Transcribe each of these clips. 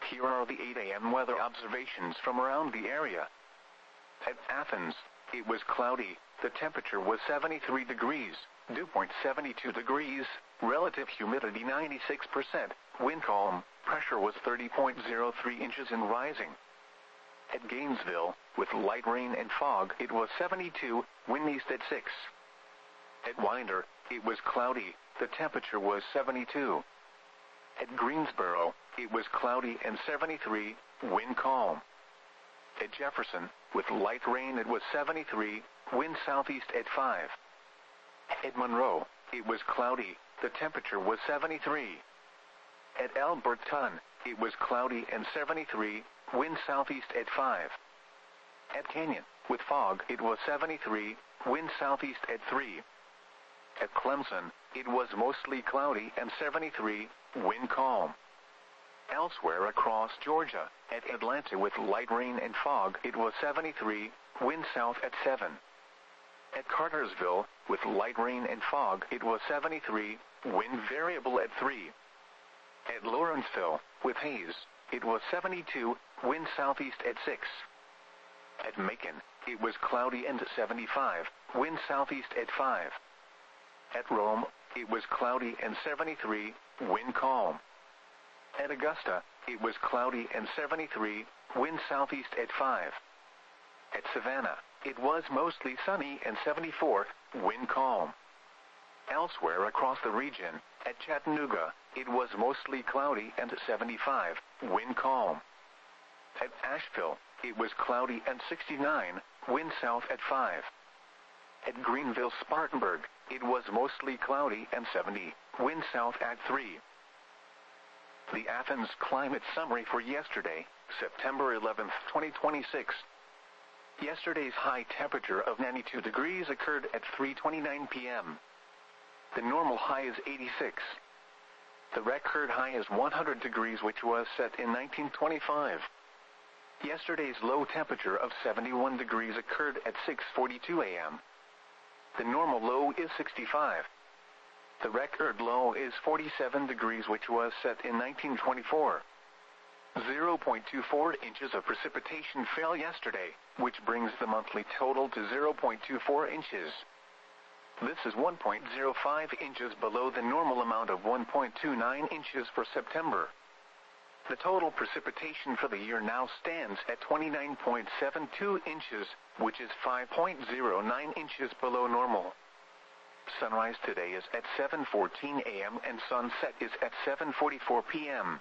Here are the 8 a.m. weather observations from around the area. At Athens, it was cloudy, the temperature was 73 degrees, dew point 72 degrees, relative humidity 96%, wind calm, pressure was 30.03 inches and rising. At Gainesville, with light rain and fog, it was 72, wind east at 6. At Winder, it was cloudy, the temperature was 72. At Greensboro, it was cloudy and 73, wind calm. At Jefferson, with light rain, it was 73, wind southeast at 5. At Monroe, it was cloudy, the temperature was 73. At Alberton, it was cloudy and 73, wind southeast at 5. At Canyon, with fog, it was 73, wind southeast at 3. At Clemson, it was mostly cloudy and 73, wind calm. Elsewhere across Georgia, at Atlanta with light rain and fog, it was 73, wind south at 7. At Cartersville, with light rain and fog, it was 73, wind variable at 3. At Lawrenceville, with haze, it was 72, wind southeast at 6. At Macon, it was cloudy and 75, wind southeast at 5. At Rome, it was cloudy and 73, wind calm. At Augusta, it was cloudy and 73, wind southeast at 5. At Savannah, it was mostly sunny and 74, wind calm. Elsewhere across the region, at Chattanooga, it was mostly cloudy and 75, wind calm. At Asheville, it was cloudy and 69, wind south at 5. At Greenville-Spartanburg, it was mostly cloudy and 70, wind south at 3. The Athens climate summary for yesterday, September 11, 2026. Yesterday's high temperature of 92 degrees occurred at 3:29 p.m. The normal high is 86. The record high is 100 degrees, which was set in 1925. Yesterday's low temperature of 71 degrees occurred at 6:42 a.m. The normal low is 65. The record low is 47 degrees, which was set in 1924. 0.24 inches of precipitation fell yesterday, which brings the monthly total to 0.24 inches. This is 1.05 inches below the normal amount of 1.29 inches for September. The total precipitation for the year now stands at 29.72 inches, which is 5.09 inches below normal. Sunrise today is at 7:14 a.m. and sunset is at 7:44 p.m.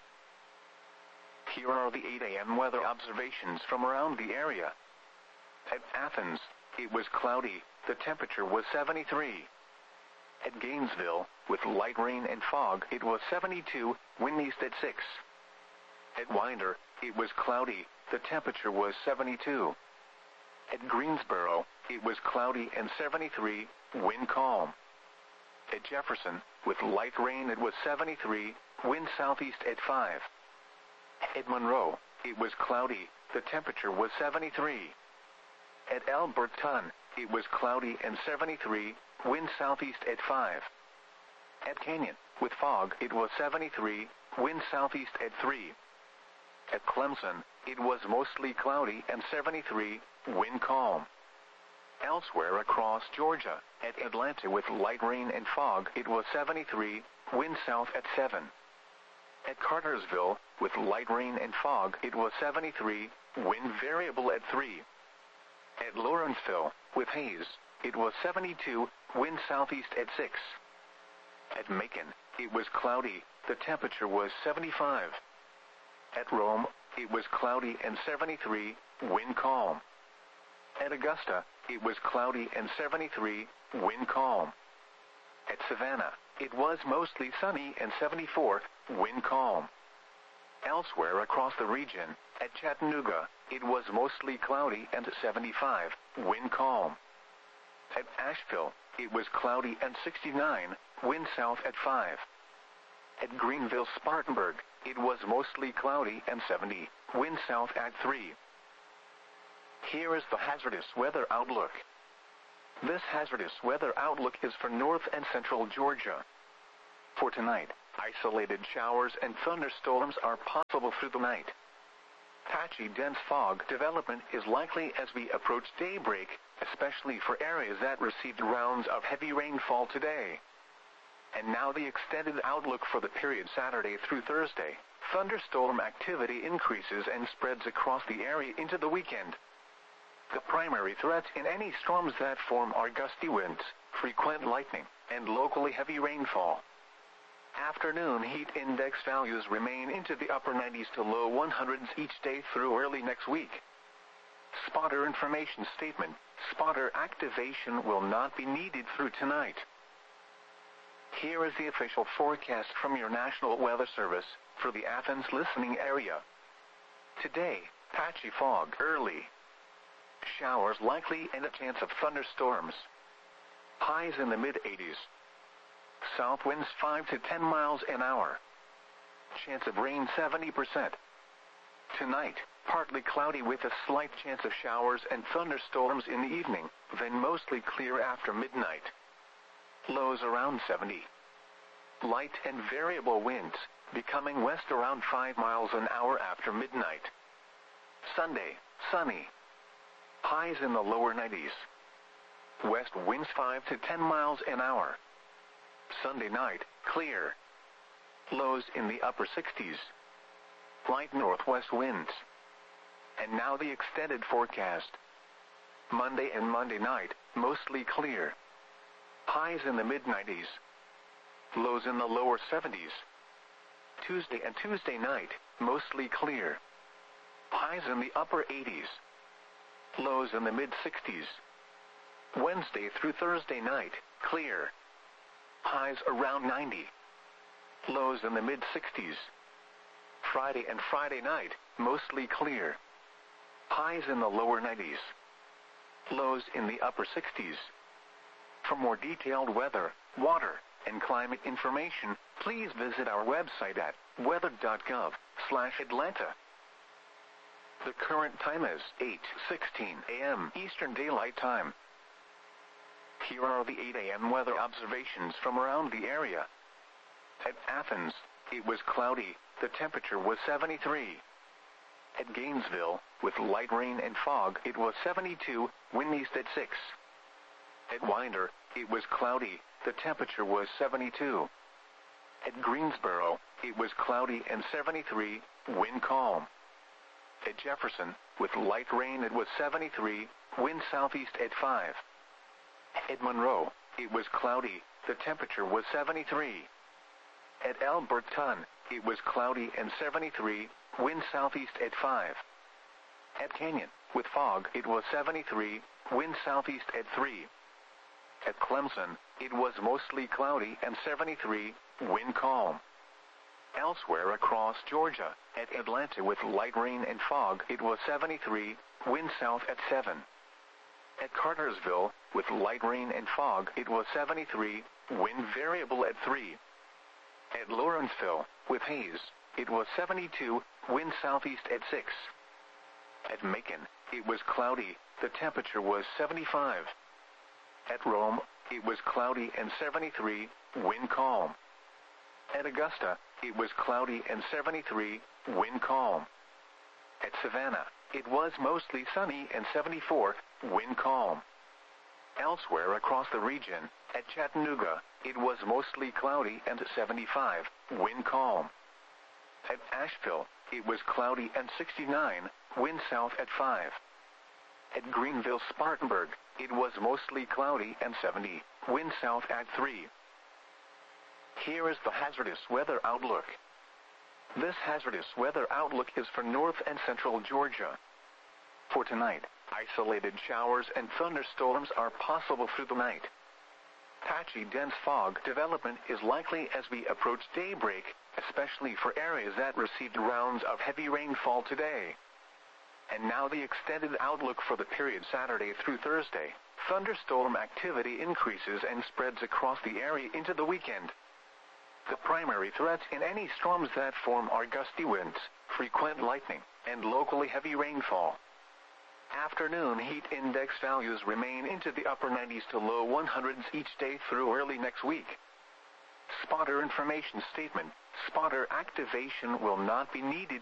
Here are the 8 a.m. weather observations from around the area. At Athens, it was cloudy, the temperature was 73. At Gainesville, with light rain and fog, it was 72, wind east at 6. At Winder, it was cloudy, the temperature was 72. At Greensboro, it was cloudy and 73, wind calm. At Jefferson, with light rain, it was 73, wind southeast at 5. At Monroe, it was cloudy, the temperature was 73. At Alberton, it was cloudy and 73, wind southeast at 5. At Canyon, with fog, it was 73, wind southeast at 3. At Clemson, it was mostly cloudy and 73, wind calm. Elsewhere across Georgia, at Atlanta with light rain and fog, it was 73, wind south at 7. At Cartersville, with light rain and fog, it was 73, wind variable at 3. At Lawrenceville, with haze, it was 72, wind southeast at 6. At Macon, it was cloudy, the temperature was 75. At Rome, it was cloudy and 73, wind calm. At Augusta, it was cloudy and 73, wind calm. At Savannah, it was mostly sunny and 74, wind calm. Elsewhere across the region, at Chattanooga, it was mostly cloudy and 75, wind calm. At Asheville, it was cloudy and 69, wind south at 5. At Greenville-Spartanburg, it was mostly cloudy and 70, wind south at 3. Here is the hazardous weather outlook. This hazardous weather outlook is for north and central Georgia. For tonight, Isolated showers and thunderstorms are possible through the night. Patchy dense fog development is likely as we approach daybreak, especially for areas that received rounds of heavy rainfall today. And now the extended outlook for the period Saturday through Thursday. Thunderstorm activity increases and spreads across the area into the weekend. The primary threats in any storms that form are gusty winds, frequent lightning, and locally heavy rainfall. Afternoon heat index values remain into the upper 90s to low 100s each day through early next week. Spotter information statement. Spotter activation will not be needed through tonight. Here is the official forecast from your National Weather Service for the Athens listening area. Today, patchy fog early. Showers likely and a chance of thunderstorms. Highs in the mid-80s. South winds 5 to 10 miles an hour. Chance of rain 70%. Tonight, partly cloudy with a slight chance of showers and thunderstorms in the evening, then mostly clear after midnight. Lows around 70. Light and variable winds, becoming west around 5 miles an hour after midnight. Sunday, sunny. Highs in the lower 90s. West winds 5 to 10 miles an hour. Sunday night, clear. Lows in the upper 60s. Light northwest winds. And now the extended forecast. Monday and Monday night, mostly clear. Highs in the mid-90s. Lows in the lower 70s. Tuesday and Tuesday night, mostly clear. Highs in the upper 80s. Lows in the mid-60s. Wednesday through Thursday night, clear. Highs around 90. Lows in the mid-60s. Friday and Friday night, mostly clear. Highs in the lower 90s. Lows in the upper 60s. For more detailed weather, water, and climate information, please visit our website at weather.gov/Atlanta. The current time is 8:16 a.m. Eastern Daylight Time. Here are the 8 a.m. weather observations from around the area. At Athens, it was cloudy, the temperature was 73. At Gainesville, with light rain and fog, it was 72, wind east at 6. At Winder, it was cloudy, the temperature was 72. At Greensboro, it was cloudy and 73, wind calm. At Jefferson, with light rain it was 73, wind southeast at 5. At Monroe, it was cloudy, the temperature was 73. At Alberton, it was cloudy and 73, wind southeast at 5. At Canyon, with fog, it was 73, wind southeast at 3. At Clemson, it was mostly cloudy and 73, wind calm. Elsewhere across Georgia, at Atlanta with light rain and fog, it was 73, wind south at 7. At Cartersville, with light rain and fog, it was 73, wind variable at 3. At Lawrenceville, with haze, it was 72, wind southeast at 6. At Macon, it was cloudy, the temperature was 75. At Rome, it was cloudy and 73, wind calm. At Augusta, it was cloudy and 73, wind calm. At Savannah, it was mostly sunny and 74, wind calm. Elsewhere across the region, at Chattanooga, it was mostly cloudy and 75, wind calm. At Asheville, it was cloudy and 69, wind south at 5. At Greenville-Spartanburg, it was mostly cloudy and 70, wind south at 3. Here is the hazardous weather outlook. This hazardous weather outlook is for north and central Georgia. For tonight, isolated showers and thunderstorms are possible through the night. Patchy dense fog development is likely as we approach daybreak, especially for areas that received rounds of heavy rainfall today. And now the extended outlook for the period Saturday through Thursday. Thunderstorm activity increases and spreads across the area into the weekend. The primary threats in any storms that form are gusty winds, frequent lightning, and locally heavy rainfall. Afternoon heat index values remain into the upper 90s to low 100s each day through early next week. Spotter information statement. Spotter activation will not be needed